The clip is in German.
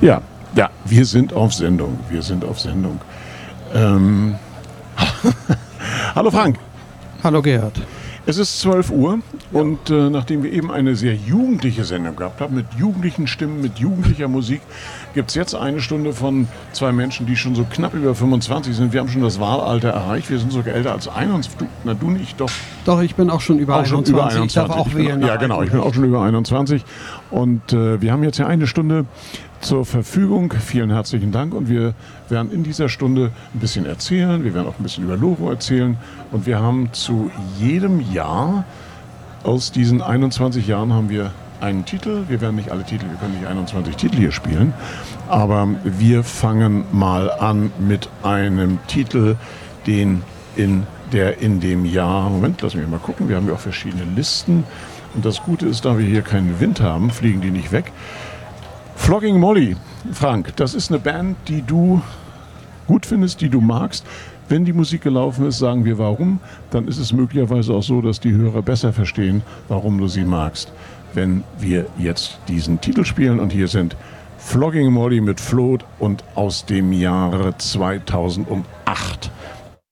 Ja, wir sind auf Sendung. Hallo Frank. Hallo Gerhard. Es ist 12 Uhr und nachdem wir eben eine sehr jugendliche Sendung gehabt haben, mit jugendlichen Stimmen, mit jugendlicher Musik, gibt es jetzt eine Stunde von zwei Menschen, die schon so knapp über 25 sind. Wir haben schon das Wahlalter erreicht. Wir sind sogar älter als 21. Du nicht, doch. Doch, ich bin auch schon über 21. Ich darf auch wählen. Ja, genau. Ich bin auch schon über 21. Und wir haben jetzt ja eine Stunde zur Verfügung. Vielen herzlichen Dank. Und wir werden in dieser Stunde ein bisschen erzählen. Wir werden auch ein bisschen über Loro erzählen. Und wir haben zu jedem Jahr, aus diesen 21 Jahren haben wir einen Titel. Wir werden nicht alle Titel, wir können nicht 21 Titel hier spielen. Aber wir fangen mal an mit einem Titel, den in dem Jahr, Moment, lass mich mal gucken, wir haben ja auch verschiedene Listen. Und das Gute ist, da wir hier keinen Wind haben, fliegen die nicht weg. Flogging Molly, Frank, das ist eine Band, die du gut findest, die du magst. Wenn die Musik gelaufen ist, sagen wir warum. Dann ist es möglicherweise auch so, dass die Hörer besser verstehen, warum du sie magst, wenn wir jetzt diesen Titel spielen. Und hier sind Flogging Molly mit Float und aus dem Jahre 2008.